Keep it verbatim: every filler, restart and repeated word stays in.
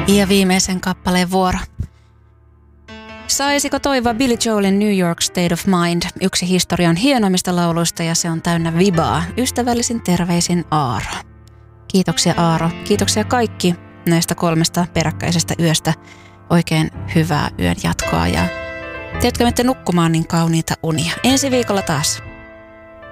Ja viimeisen kappaleen vuoro. Saisiko toivoa Billy Joelin New York State of Mind, yksi historian hienoimmista lauluista ja se on täynnä vibaa. Ystävällisin terveisin Aaro. Kiitoksia Aaro. Kiitoksia kaikki näistä kolmesta peräkkäisestä yöstä. Oikein hyvää yön jatkoa ja teetkö menette nukkumaan niin kauniita unia. Ensi viikolla taas.